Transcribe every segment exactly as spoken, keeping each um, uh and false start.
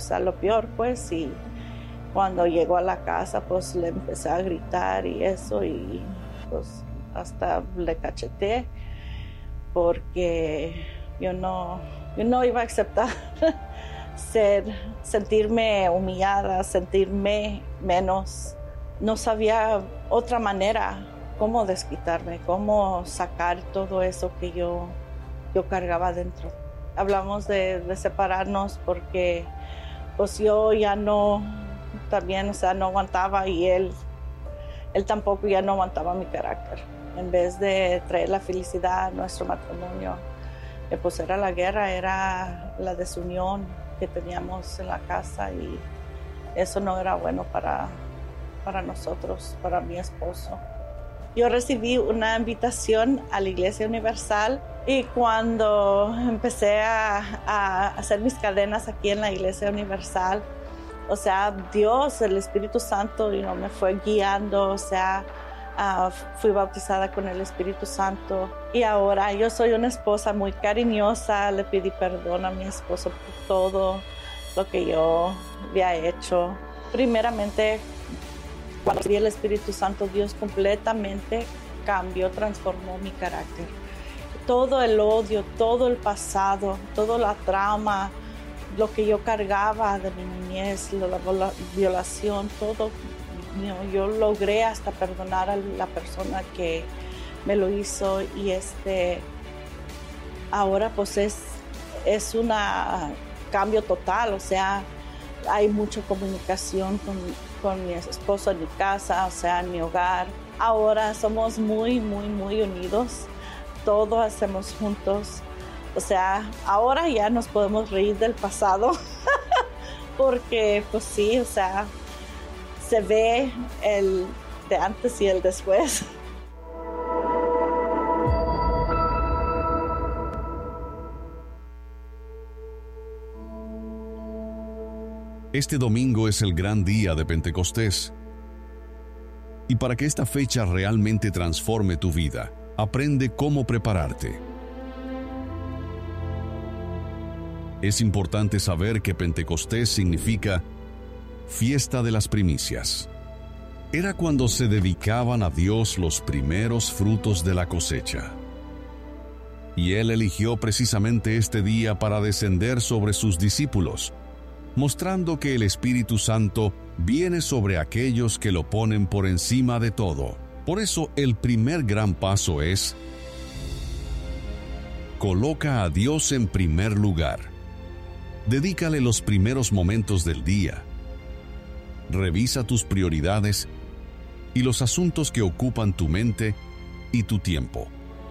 sea, lo peor, pues, y cuando llegó a la casa, pues, le empecé a gritar y eso, y pues, hasta le cacheteé, porque yo no, yo no iba a aceptar ser, sentirme humillada, sentirme menos. No sabía otra manera cómo desquitarme, cómo sacar todo eso que yo, yo cargaba dentro. Hablamos de, de separarnos porque pues yo ya no, también, o sea, no aguantaba y él, él tampoco ya no aguantaba mi carácter. En vez de traer la felicidad a nuestro matrimonio, pues era la guerra, era la desunión que teníamos en la casa y eso no era bueno para, para nosotros, para mi esposo. Yo recibí una invitación a la Iglesia Universal y cuando empecé a, a hacer mis cadenas aquí en la Iglesia Universal, o sea, Dios, el Espíritu Santo, you know, me fue guiando, o sea, uh, fui bautizada con el Espíritu Santo y ahora yo soy una esposa muy cariñosa, le pedí perdón a mi esposo por todo lo que yo había hecho. Primeramente, cuando recibí el Espíritu Santo, Dios completamente cambió, transformó mi carácter. Todo el odio, todo el pasado, toda la trauma, lo que yo cargaba de mi niñez, la, la violación, todo, you know, yo logré hasta perdonar a la persona que me lo hizo y este, ahora pues es, es un cambio total, o sea, hay mucha comunicación con, con mi esposo en mi casa, o sea, en mi hogar. Ahora somos muy, muy, muy unidos. Todo hacemos juntos. O sea, ahora ya nos podemos reír del pasado. Porque, pues sí, o sea, se ve el de antes y el después. Este domingo es el gran día de Pentecostés. Y para que esta fecha realmente transforme tu vida, aprende cómo prepararte. Es importante saber que Pentecostés significa fiesta de las primicias. Era cuando se dedicaban a Dios los primeros frutos de la cosecha. Y Él eligió precisamente este día para descender sobre sus discípulos, mostrando que el Espíritu Santo viene sobre aquellos que lo ponen por encima de todo. Por eso el primer gran paso es: coloca a Dios en primer lugar. Dedícale los primeros momentos del día. Revisa tus prioridades y los asuntos que ocupan tu mente y tu tiempo.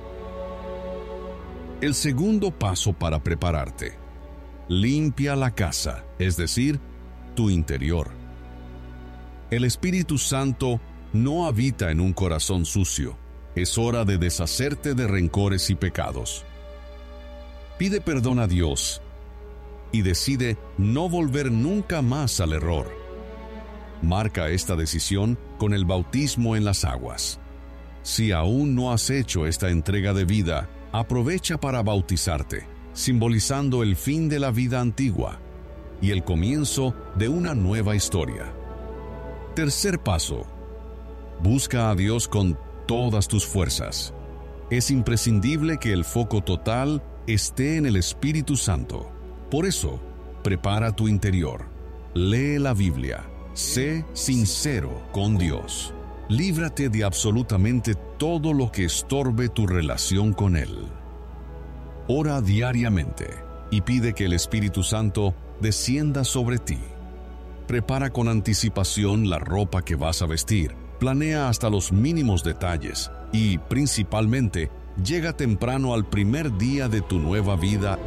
El segundo paso para prepararte: limpia la casa, es decir, tu interior. El Espíritu Santo no habita en un corazón sucio. Es hora de deshacerte de rencores y pecados. Pide perdón a Dios y decide no volver nunca más al error. Marca esta decisión con el bautismo en las aguas. Si aún no has hecho esta entrega de vida, aprovecha para bautizarte, simbolizando el fin de la vida antigua y el comienzo de una nueva historia. Tercer paso: busca a Dios con todas tus fuerzas. Es imprescindible que el foco total esté en el Espíritu Santo. Por eso, prepara tu interior. Lee la Biblia. Sé sincero con Dios. Líbrate de absolutamente todo lo que estorbe tu relación con Él. Ora diariamente y pide que el Espíritu Santo descienda sobre ti. Prepara con anticipación la ropa que vas a vestir. Planea hasta los mínimos detalles y, principalmente, llega temprano al primer día de tu nueva vida.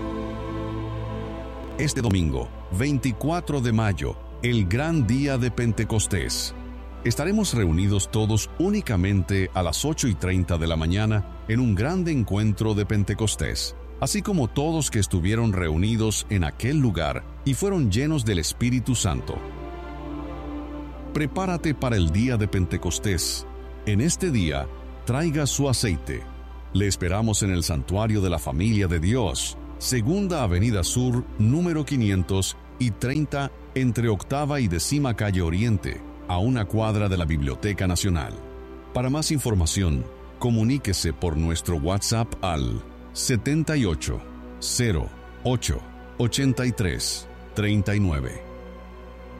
Este domingo, veinticuatro de mayo, el gran día de Pentecostés. Estaremos reunidos todos únicamente a las ocho y treinta de la mañana en un grande encuentro de Pentecostés, así como todos que estuvieron reunidos en aquel lugar y fueron llenos del Espíritu Santo. Prepárate para el día de Pentecostés. En este día, traiga su aceite. Le esperamos en el Santuario de la Familia de Dios, Segunda Avenida Sur, número quinientos, y treinta entre Octava y Décima Calle Oriente, a una cuadra de la Biblioteca Nacional. Para más información, comuníquese por nuestro WhatsApp al setenta y ocho, cero ocho, ochenta y tres, treinta y nueve.